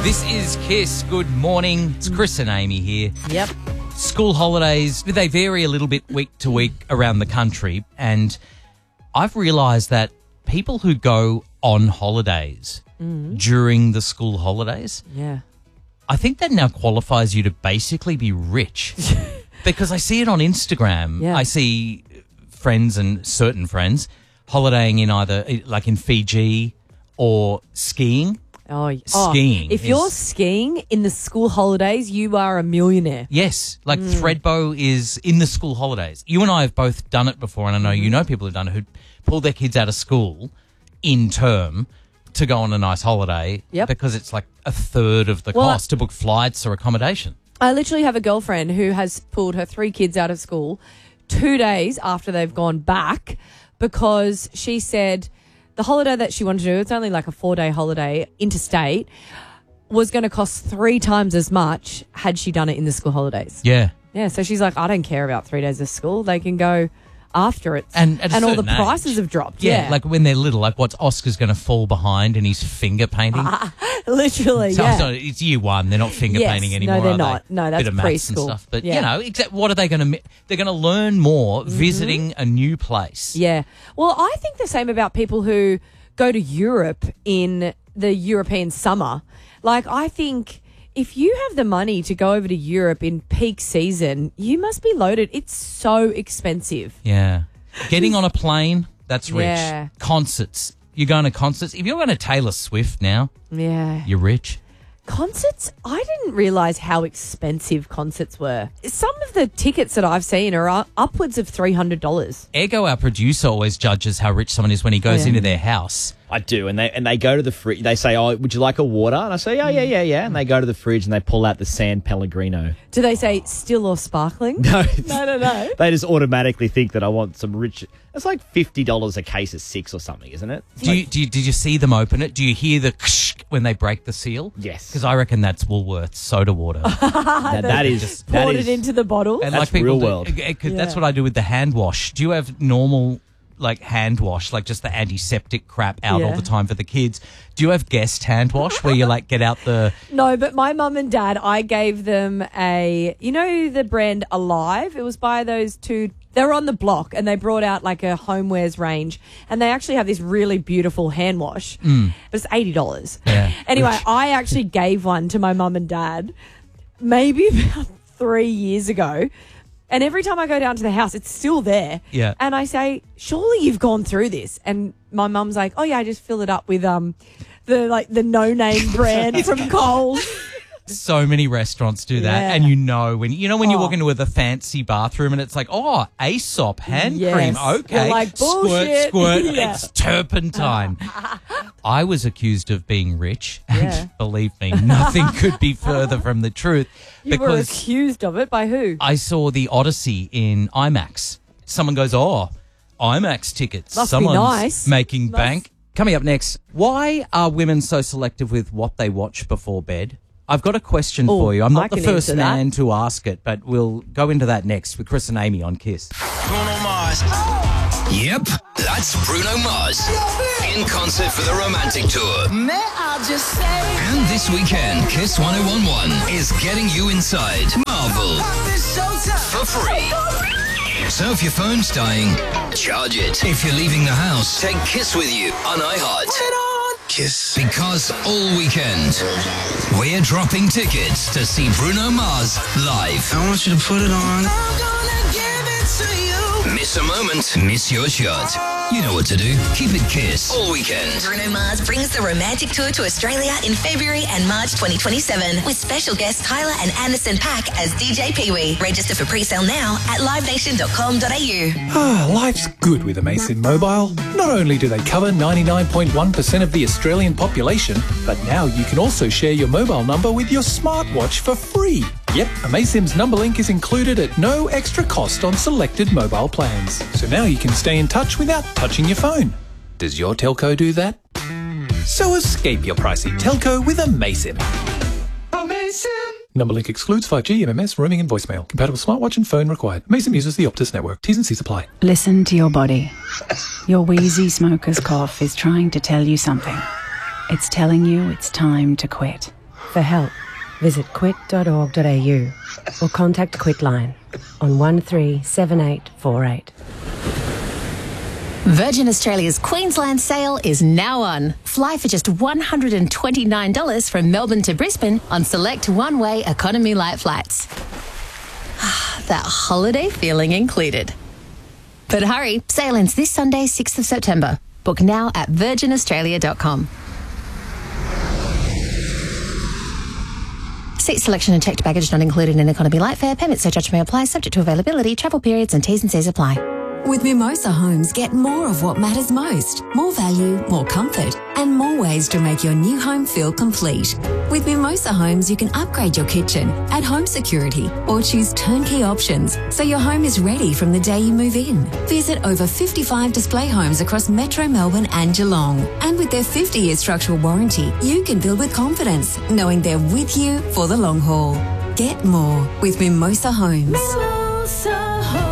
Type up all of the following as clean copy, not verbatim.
This is Kiss. Good morning. It's Chris and Amy here. Yep. School holidays, they vary a little bit week to week around the country. And I've realised that people who go on holidays during the school holidays, Yeah. I think that now qualifies you to basically be rich. Because I see it on Instagram. Yeah. I see friends and certain friends holidaying in either like in Fiji or skiing. Skiing If you're skiing in the school holidays, you are a millionaire. Yes, like Threadbow is in the school holidays. You and I have both done it before, and I know you know people who've done it who pull their kids out of school in term to go on a nice holiday because it's like a third of the cost to book flights or accommodation. I literally have a girlfriend who has pulled her 3 kids out of school 2 days after they've gone back because she said the holiday that she wanted to do, it's only like a 4-day holiday interstate, was going to cost 3 times as much had she done it in the school holidays. Yeah. Yeah, so she's like, I don't care about 3 days of school. They can go after it. And at a all the certain prices age. have dropped. Yeah, like when they're little, like what's Oscar's going to fall behind in his finger painting? Literally, So yeah. it's year 1. They're not finger Yes, painting anymore. no, they're are not. They? No, that's Bit of maths and preschool. stuff. But, Yeah. what are they going to... They're going to learn more visiting a new place. Yeah. Well, I think the same about people who go to Europe in the European summer. Like, I think if you have the money to go over to Europe in peak season, you must be loaded. It's so expensive. Yeah. Getting on a plane, that's rich. Yeah. Concerts. You're going to concerts. If you're going to Taylor Swift now, Yeah. you're rich. Concerts, I didn't realise how expensive concerts were. Some of the tickets that I've seen are upwards of $300. Ego, our producer, always judges how rich someone is when he goes into their house. I do, and they go to the fridge. They say, "Oh, would you like a water?" And I say, "Oh, yeah." And they go to the fridge and they pull out the San Pellegrino. Do they say still or sparkling? No, No. They just automatically think that I want some rich. It's like $50 a case of 6 or something, isn't it? Did you see them open it? Do you hear the when they break the seal? Yes. Because I reckon that's Woolworths soda water. that is Poured it into the bottle. And That's people real do- world. That's what I do with the hand wash. Do you have normal like hand wash, like just the antiseptic crap out all Yeah. the time for the kids? Do you have guest hand wash where you like get out the... No, but my mum and dad, I gave them the brand Alive? It was by those two. They were on the block and they brought out like a homewares range and they actually have this really beautiful hand wash. But it's $80. Yeah. Anyway, I actually gave one to my mum and dad maybe about 3 years ago. And every time I go down to the house, it's still there. Yeah. And I say, surely you've gone through this. And my mum's like, oh, yeah, I just fill it up with the no-name brand from Coles. So many restaurants do that, Yeah. and when you walk into the fancy bathroom and it's like, oh, Aesop hand Yes. cream, okay, You're like, bullshit. squirt, Yeah. it's turpentine. I was accused of being rich, and Yeah. believe me, nothing could be further from the truth. You were because accused of it by who? I saw the Odyssey in IMAX. Someone goes, oh, IMAX tickets. Must be Someone's nice. making bank. Coming up next, why are women so selective with what they watch before bed? I've got a question for you. I'm I not the can first answer that. man to ask it, but we'll go into that next with Chris and Amy on Kiss. Bruno Mars. Yep, that's Bruno Mars. In concert for the Romantic Tour. May I just say, And this weekend, Kiss 1011 is getting you inside Marvel it's showtime. for free. So if your phone's dying, charge it. If you're leaving the house, take Kiss with you on iHeart. Kiss. Because all weekend, we're dropping tickets to see Bruno Mars live. I want you to put it on. I'm gonna give it to you. Miss a moment, miss your shot. You know what to do. Keep it Kiss all weekend. Bruno Mars brings the Romantic Tour to Australia in February and March 2027 with special guests Tyler and Anderson .Paak as DJ Pee-wee. Register for pre-sale now at livenation.com.au. Life's good with Amazon Mobile. Not only do they cover 99.1% of the Australian population, but now you can also share your mobile number with your smartwatch for free. Yep, Amazim's number link is included at no extra cost on selected mobile plans. So now you can stay in touch without touching your phone. Does your telco do that? So escape your pricey telco with Amazim. Number link excludes 5G, MMS, roaming and voicemail. Compatible smartwatch and phone required. Amazim uses the Optus network. T's and C's apply. Listen to your body. Your wheezy smoker's cough is trying to tell you something. It's telling you it's time to quit. For help, visit quit.org.au or contact Quitline on 137848. Virgin Australia's Queensland sale is now on. Fly for just $129 from Melbourne to Brisbane on select one-way economy light flights. That holiday feeling included. But hurry, sale ends this Sunday, 6th of September. Book now at virginaustralia.com. Seat selection and checked baggage not included in economy light fare. Payment surcharge may apply, subject to availability, travel periods and T's and C's apply. With Mimosa Homes, get more of what matters most. More value, more comfort, and more ways to make your new home feel complete. With Mimosa Homes, you can upgrade your kitchen, add home security, or choose turnkey options so your home is ready from the day you move in. Visit over 55 display homes across Metro Melbourne and Geelong. And with their 50-year structural warranty, you can build with confidence, knowing they're with you for the long haul. Get more with Mimosa Homes. Mimosa Homes.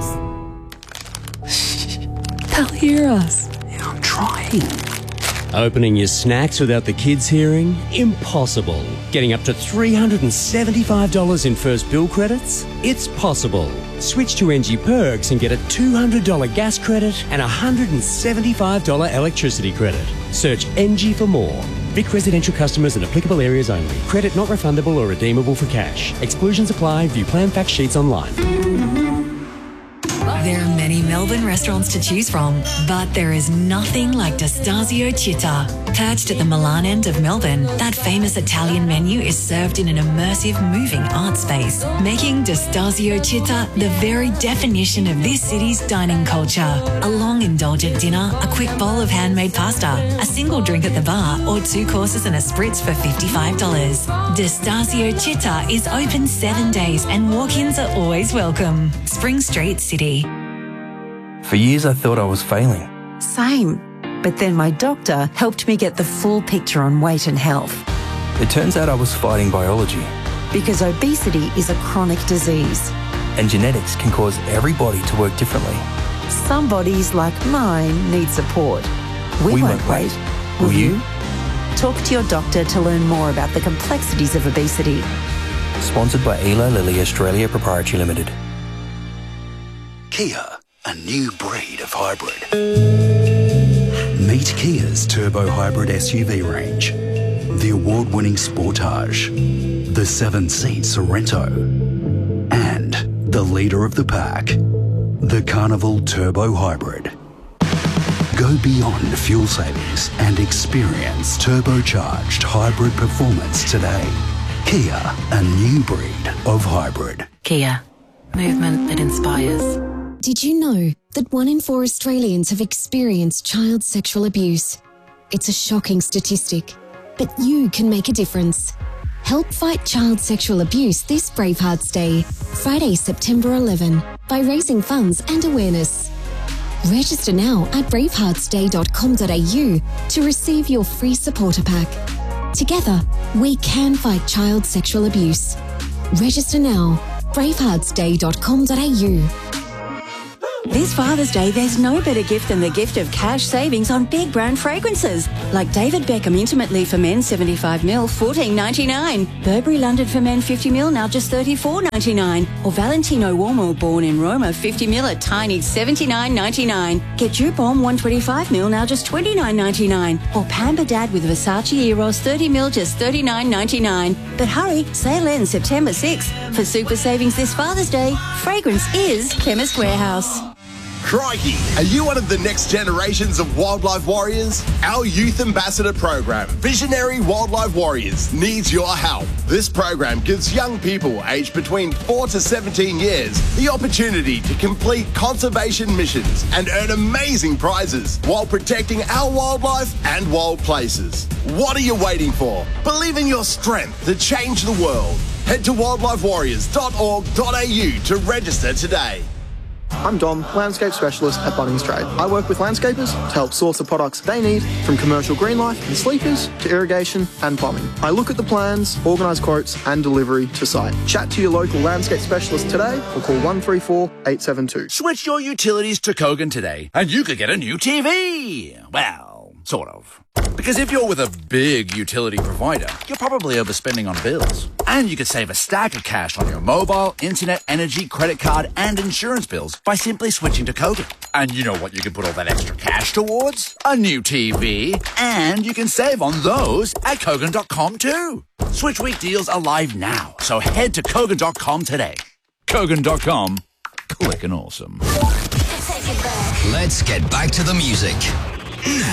They'll hear us. Yeah, I'm trying. Opening your snacks without the kids hearing? Impossible. Getting up to $375 in first bill credits? It's possible. Switch to NG Perks and get a $200 gas credit and a $175 electricity credit. Search NG for more. Vic residential customers in applicable areas only. Credit not refundable or redeemable for cash. Exclusions apply. View plan fact sheets online. There are many Melbourne restaurants to choose from, but there is nothing like Destasio Città. Perched at the Milan end of Melbourne, that famous Italian menu is served in an immersive, moving art space, making Destasio Città the very definition of this city's dining culture. A long, indulgent dinner, a quick bowl of handmade pasta, a single drink at the bar, or 2 courses and a spritz for $55. Destasio Città is open 7 days and walk-ins are always welcome. Spring Street, City. For years I thought I was failing. Same. But then my doctor helped me get the full picture on weight and health. It turns out I was fighting biology. Because obesity is a chronic disease. And genetics can cause every body to work differently. Some bodies, like mine, need support. We won't wait. Will you? Talk to your doctor to learn more about the complexities of obesity. Sponsored by Eli Lilly Australia Proprietary Limited. Kia, a new breed of hybrid. Meet Kia's turbo hybrid SUV range. The award-winning Sportage, the 7-seat Sorento, and the leader of the pack, the Carnival Turbo Hybrid. Go beyond fuel savings and experience turbocharged hybrid performance today. Kia, a new breed of hybrid. Kia, movement that inspires. Did you know that 1 in 4 Australians have experienced child sexual abuse? It's a shocking statistic, but you can make a difference. Help fight child sexual abuse this Bravehearts Day, Friday, September 11, by raising funds and awareness. Register now at braveheartsday.com.au to receive your free supporter pack. Together, we can fight child sexual abuse. Register now, braveheartsday.com.au. This Father's Day, there's no better gift than the gift of cash savings on big brand fragrances. Like David Beckham Intimate Leave for Men 75ml, $14.99. Burberry London for Men 50ml, now just $34.99. Or Valentino Uomo Born in Roma 50ml, a tiny $79.99. Get Dupont 125ml, now just $29.99. Or Pamper Dad with Versace Eros 30ml, just $39.99. But hurry, sale ends September 6th. For super savings this Father's Day, fragrance is Chemist Warehouse. Crikey! Are you one of the next generations of wildlife warriors? Our youth ambassador program, Visionary Wildlife Warriors, needs your help. This program gives young people aged between 4 to 17 years the opportunity to complete conservation missions and earn amazing prizes while protecting our wildlife and wild places. What are you waiting for? Believe in your strength to change the world. Head to wildlifewarriors.org.au to register today. I'm Dom, landscape specialist at Bunnings Trade. I work with landscapers to help source the products they need, from commercial green life and sleepers to irrigation and plumbing. I look at the plans, organise quotes and delivery to site. Chat to your local landscape specialist today or call 134 872. Switch your utilities to Kogan today and you could get a new TV. Well, Sort of. Because if you're with a big utility provider, you're probably overspending on bills. And you could save a stack of cash on your mobile, internet, energy, credit card, and insurance bills by simply switching to Kogan. And you know what you can put all that extra cash towards? A new TV. And you can save on those at Kogan.com too. Switch Week deals are live now, so head to Kogan.com today. Kogan.com. Clickin' awesome. Let's get back to the music.